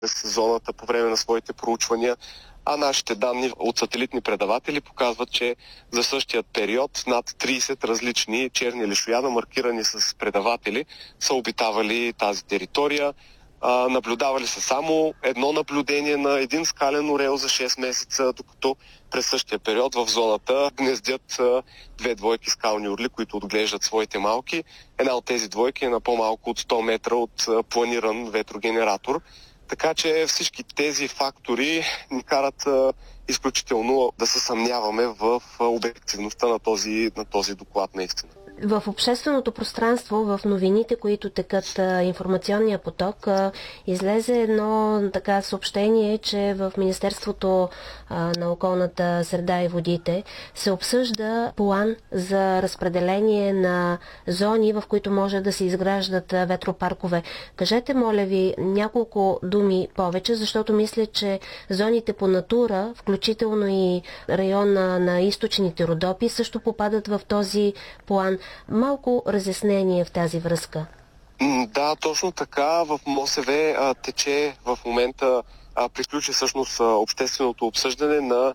през зоната по време на своите проучвания, а нашите данни от сателитни предаватели показват, че за същия период над 30 различни черни лешояда, маркирани с предаватели, са обитавали тази територия. Наблюдавали са само едно наблюдение на един скален орел за 6 месеца, докато през същия период в зоната гнездят две двойки скални орли, които отглеждат своите малки. Една от тези двойки е на по-малко от 100 метра от планиран ветрогенератор. Така че всички тези фактори ни карат изключително да се съмняваме в обективността на този доклад наистина. В общественото пространство, в новините, които текат информационния поток, излезе едно така съобщение, че в Министерството на околната среда и водите се обсъжда план за разпределение на зони, в които може да се изграждат ветропаркове. Кажете, моля ви, няколко думи повече, защото мисля, че зоните по натура, включително и района на източните Родопи, също попадат в този план. Малко разяснение в тази връзка. Да, точно така. В МОСВ тече в момента, приключи всъщност общественото обсъждане на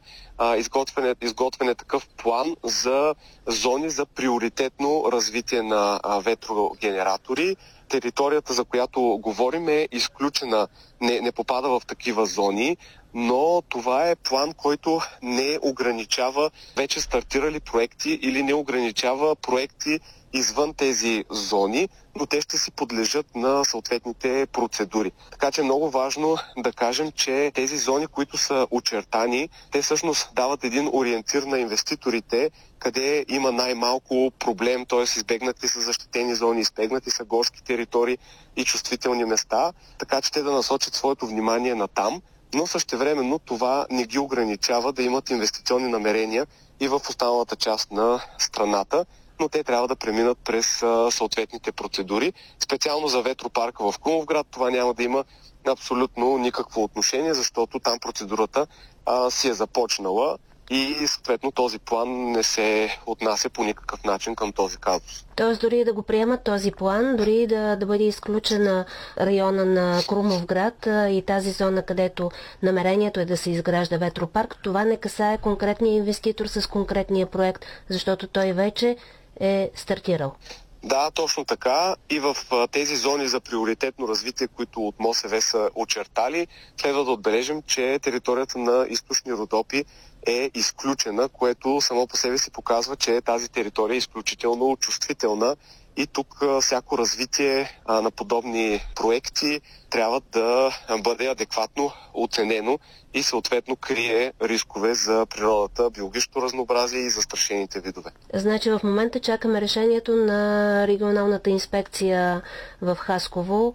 изготвяне такъв план за зони за приоритетно развитие на ветрогенератори. Територията, за която говорим, е изключена, не попада в такива зони, но това е план, който не ограничава вече стартирали проекти или не ограничава проекти извън тези зони, но те ще си подлежат на съответните процедури. Така че е много важно да кажем, че тези зони, които са очертани, те всъщност дават един ориентир на инвеститорите, къде има най-малко проблем, т.е. избегнати са защитени зони, избегнати са горски територии и чувствителни места, така че те да насочат своето внимание на там, но същевременно това не ги ограничава да имат инвестиционни намерения и в останалата част на страната, но те трябва да преминат през съответните процедури. Специално за ветропарка в Крумовград това няма да има абсолютно никакво отношение, защото там процедурата си е започнала и съответно този план не се отнася по никакъв начин към този казус. Тоест дори да го приемат този план, дори да бъде изключена района на Крумовград и тази зона, където намерението е да се изгражда ветропарк, това не касае конкретния инвеститор с конкретния проект, защото той вече е стартирал. Да, точно така. И в тези зони за приоритетно развитие, които от МОСВ са очертали, следва да отбележим, че територията на източни Родопи е изключена, което само по себе си показва, че тази територия е изключително чувствителна и тук всяко развитие на подобни проекти трябва да бъде адекватно оценено и съответно крие рискове за природата, биологичното разнообразие и застрашените видове. Значи в момента чакаме решението на регионалната инспекция в Хасково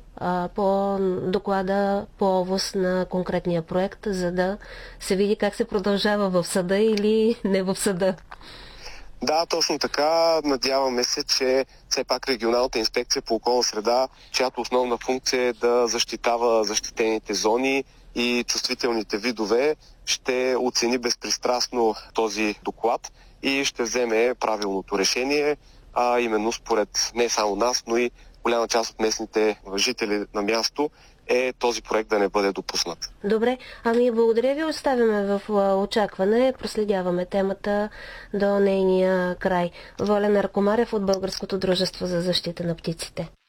по доклада по ОВОС на конкретния проект, за да се види как се продължава в съда или не в съда. Да, точно така. Надяваме се, че все пак регионалната инспекция по околна среда, чиято основна функция е да защитава защитените зони и чувствителните видове, ще оцени безпристрастно този доклад и ще вземе правилното решение, а именно според не само нас, но и голяма част от местните жители на място е този проект да не бъде допуснат. Добре, благодаря ви, оставяме в очакване, проследяваме темата до нейния край. Волен Аркомарев от Българското дружество за защита на птиците.